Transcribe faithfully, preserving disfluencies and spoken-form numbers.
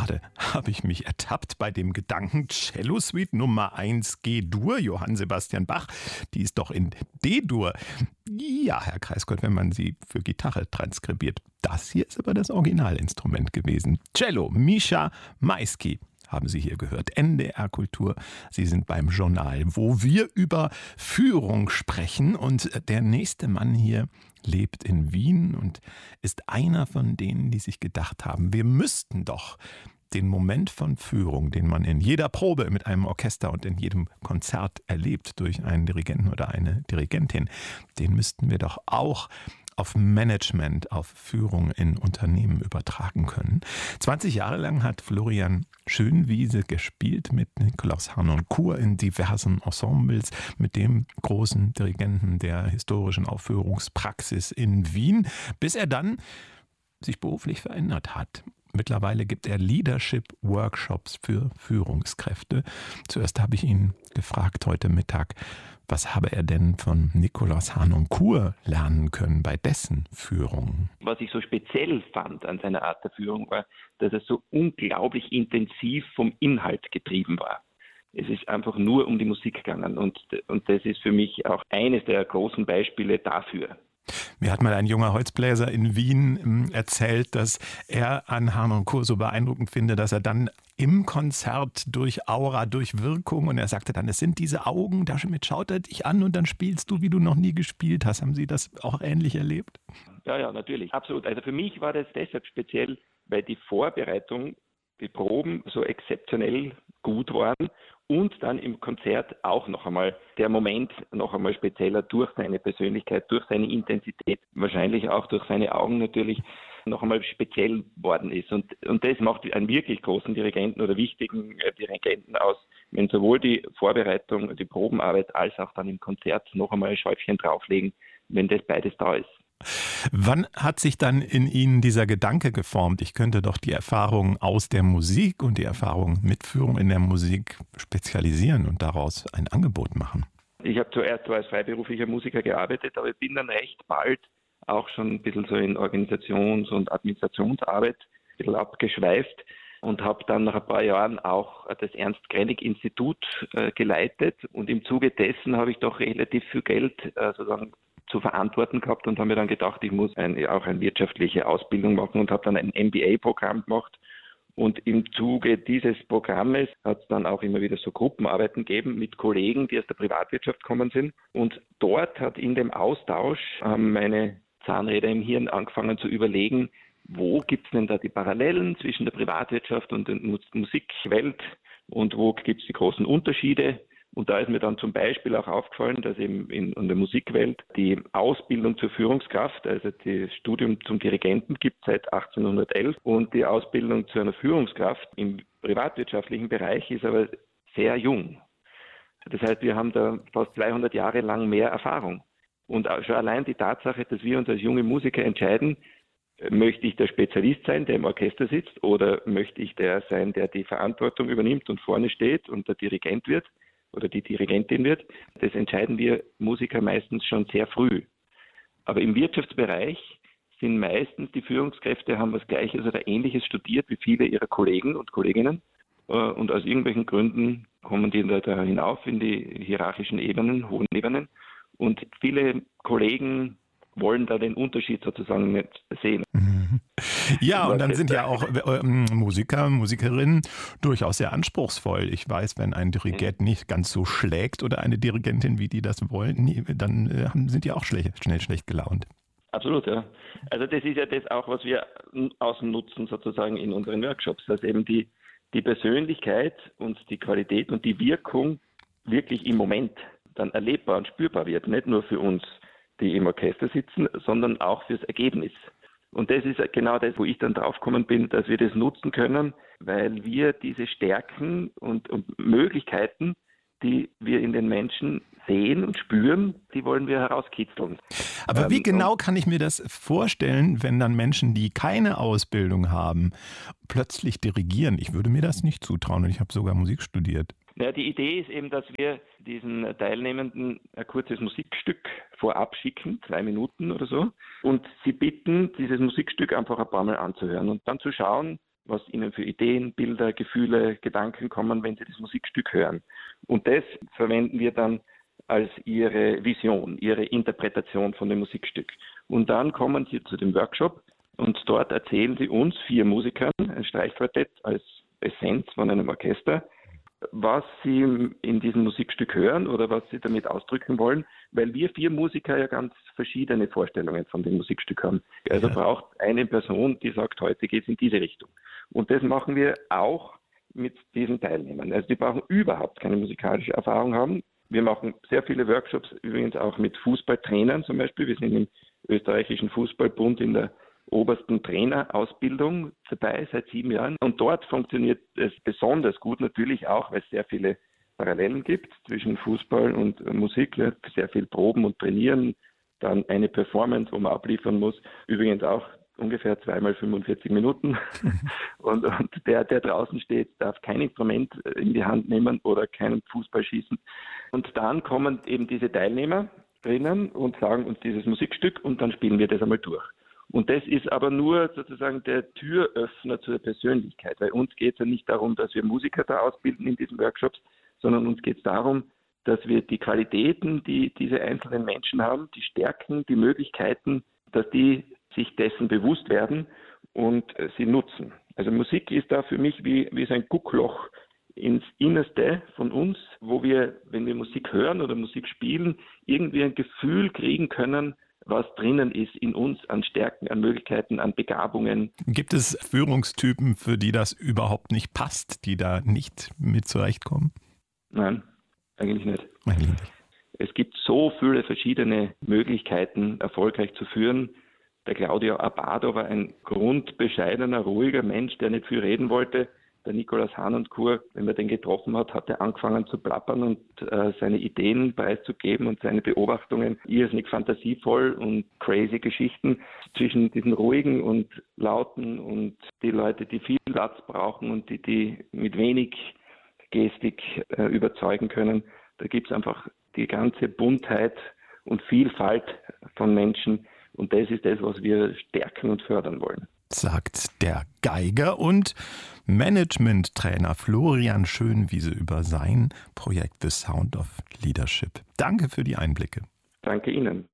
Gerade habe ich mich ertappt bei dem Gedanken, Cello Suite Nummer eins G-Dur, Johann Sebastian Bach, die ist doch in D-Dur. Ja, Herr Kreisgott, wenn man sie für Gitarre transkribiert. Das hier ist aber das Originalinstrument gewesen. Cello, Mischa Maisky. Haben Sie hier gehört. N D R Kultur. Sie sind beim Journal, wo wir über Führung sprechen. Und der nächste Mann hier lebt in Wien und ist einer von denen, die sich gedacht haben, wir müssten doch den Moment von Führung, den man in jeder Probe mit einem Orchester und in jedem Konzert erlebt durch einen Dirigenten oder eine Dirigentin, den müssten wir doch auch auf Management, auf Führung in Unternehmen übertragen können. zwanzig Jahre lang hat Florian Schönwiese gespielt mit Nikolaus Harnoncourt in diversen Ensembles, mit dem großen Dirigenten der historischen Aufführungspraxis in Wien, bis er dann sich beruflich verändert hat. Mittlerweile gibt er Leadership-Workshops für Führungskräfte. Zuerst habe ich ihn gefragt heute Mittag, was habe er denn von Nikolaus Harnoncourt lernen können bei dessen Führung? Was ich so speziell fand an seiner Art der Führung war, dass er so unglaublich intensiv vom Inhalt getrieben war. Es ist einfach nur um die Musik gegangen und, und das ist für mich auch eines der großen Beispiele dafür. Mir hat mal ein junger Holzbläser in Wien erzählt, dass er an Harnoncourt so beeindruckend finde, dass er dann im Konzert durch Aura, durch Wirkung, und er sagte dann, es sind diese Augen, damit schaut er dich an und dann spielst du, wie du noch nie gespielt hast. Haben Sie das auch ähnlich erlebt? Ja, ja, natürlich, absolut. Also für mich war das deshalb speziell, weil die Vorbereitung, die Proben so exzeptionell gut waren und dann im Konzert auch noch einmal der Moment noch einmal spezieller durch seine Persönlichkeit, durch seine Intensität, wahrscheinlich auch durch seine Augen natürlich noch einmal speziell worden ist. Und, und das macht einen wirklich großen Dirigenten oder wichtigen äh, Dirigenten aus, wenn sowohl die Vorbereitung, die Probenarbeit als auch dann im Konzert noch einmal ein Schäufchen drauflegen, wenn das beides da ist. Wann hat sich dann in Ihnen dieser Gedanke geformt, ich könnte doch die Erfahrung aus der Musik und die Erfahrung mit Führung in der Musik spezialisieren und daraus ein Angebot machen? Ich habe zuerst als freiberuflicher Musiker gearbeitet, aber ich bin dann recht bald auch schon ein bisschen so in Organisations- und Administrationsarbeit ein bisschen abgeschweift und habe dann nach ein paar Jahren auch das Ernst-Krenig-Institut äh, geleitet und im Zuge dessen habe ich doch relativ viel Geld äh, sozusagen zu verantworten gehabt und habe mir dann gedacht, ich muss ein, auch eine wirtschaftliche Ausbildung machen und habe dann ein M B A-Programm gemacht. Und im Zuge dieses Programmes hat es dann auch immer wieder so Gruppenarbeiten gegeben mit Kollegen, die aus der Privatwirtschaft gekommen sind. Und dort hat in dem Austausch haben meine Zahnräder im Hirn angefangen zu überlegen, wo gibt es denn da die Parallelen zwischen der Privatwirtschaft und der Musikwelt und wo gibt es die großen Unterschiede. Und da ist mir dann zum Beispiel auch aufgefallen, dass eben in, in der Musikwelt die Ausbildung zur Führungskraft, also das Studium zum Dirigenten gibt es seit achtzehnhundertelf und die Ausbildung zu einer Führungskraft im privatwirtschaftlichen Bereich ist aber sehr jung. Das heißt, wir haben da fast zweihundert Jahre lang mehr Erfahrung. Und schon allein die Tatsache, dass wir uns als junge Musiker entscheiden, möchte ich der Spezialist sein, der im Orchester sitzt, oder möchte ich der sein, der die Verantwortung übernimmt und vorne steht und der Dirigent wird, oder die Dirigentin wird, das entscheiden wir Musiker meistens schon sehr früh. Aber im Wirtschaftsbereich sind meistens die Führungskräfte, haben was Gleiches oder Ähnliches studiert wie viele ihrer Kollegen und Kolleginnen. Und aus irgendwelchen Gründen kommen die da hinauf in die hierarchischen Ebenen, hohen Ebenen. Und viele Kollegen wollen da den Unterschied sozusagen nicht sehen. Ja, und dann sind ja auch äh, Musiker, Musikerinnen durchaus sehr anspruchsvoll. Ich weiß, wenn ein Dirigent nicht ganz so schlägt oder eine Dirigentin, wie die das wollen, dann äh, sind die auch schlecht, schnell schlecht gelaunt. Absolut, ja. Also das ist ja das auch, was wir ausnutzen sozusagen in unseren Workshops, dass eben die, die Persönlichkeit und die Qualität und die Wirkung wirklich im Moment dann erlebbar und spürbar wird. Nicht nur für uns, die im Orchester sitzen, sondern auch fürs Ergebnis. Und das ist genau das, wo ich dann draufgekommen bin, dass wir das nutzen können, weil wir diese Stärken und, und Möglichkeiten, die wir in den Menschen sehen und spüren, die wollen wir herauskitzeln. Aber wie genau kann ich mir das vorstellen, wenn dann Menschen, die keine Ausbildung haben, plötzlich dirigieren? Ich würde mir das nicht zutrauen und ich habe sogar Musik studiert. Ja, die Idee ist eben, dass wir diesen Teilnehmenden ein kurzes Musikstück vorab schicken, zwei Minuten oder so, und sie bitten, dieses Musikstück einfach ein paar Mal anzuhören und dann zu schauen, was ihnen für Ideen, Bilder, Gefühle, Gedanken kommen, wenn sie das Musikstück hören. Und das verwenden wir dann als ihre Vision, ihre Interpretation von dem Musikstück. Und dann kommen sie zu dem Workshop und dort erzählen sie uns, vier Musikern, ein Streichquartett als Essenz von einem Orchester, was sie in diesem Musikstück hören oder was sie damit ausdrücken wollen, weil wir vier Musiker ja ganz verschiedene Vorstellungen von dem Musikstück haben. Also ja. braucht eine Person, die sagt, heute geht es in diese Richtung. Und das machen wir auch mit diesen Teilnehmern. Also die brauchen überhaupt keine musikalische Erfahrung haben. Wir machen sehr viele Workshops, übrigens auch mit Fußballtrainern zum Beispiel. Wir sind im österreichischen Fußballbund in der obersten Trainerausbildung dabei seit sieben Jahren. Und dort funktioniert es besonders gut, natürlich auch, weil es sehr viele Parallelen gibt zwischen Fußball und Musik. Sehr viel Proben und Trainieren, dann eine Performance, wo man abliefern muss. Übrigens auch ungefähr zweimal fünfundvierzig Minuten. und, und der, der draußen steht, darf kein Instrument in die Hand nehmen oder keinen Fußball schießen. Und dann kommen eben diese Teilnehmer drinnen und sagen uns dieses Musikstück und dann spielen wir das einmal durch. Und das ist aber nur sozusagen der Türöffner zur Persönlichkeit. Bei uns geht es ja nicht darum, dass wir Musiker da ausbilden in diesen Workshops, sondern uns geht es darum, dass wir die Qualitäten, die diese einzelnen Menschen haben, die Stärken, die Möglichkeiten, dass die sich dessen bewusst werden und sie nutzen. Also Musik ist da für mich wie, wie so ein Guckloch ins Innerste von uns, wo wir, wenn wir Musik hören oder Musik spielen, irgendwie ein Gefühl kriegen können, was drinnen ist in uns an Stärken, an Möglichkeiten, an Begabungen. Gibt es Führungstypen, für die das überhaupt nicht passt, die da nicht mit zurechtkommen? Nein, eigentlich nicht. Eigentlich nicht. Es gibt so viele verschiedene Möglichkeiten, erfolgreich zu führen. Der Claudio Abbado war ein grundbescheidener, ruhiger Mensch, der nicht viel reden wollte. Der Nikolaus Harnoncourt, wenn man den getroffen hat, hat er angefangen zu plappern und äh, seine Ideen preiszugeben und seine Beobachtungen irrsinnig fantasievoll und crazy Geschichten zwischen diesen ruhigen und lauten und die Leute, die viel Platz brauchen und die, die mit wenig Gestik äh, überzeugen können. Da gibt es einfach die ganze Buntheit und Vielfalt von Menschen und das ist das, was wir stärken und fördern wollen. Sagt der Geiger und Management-Trainer Florian Schönwiese über sein Projekt The Sound of Leadership. Danke für die Einblicke. Danke Ihnen.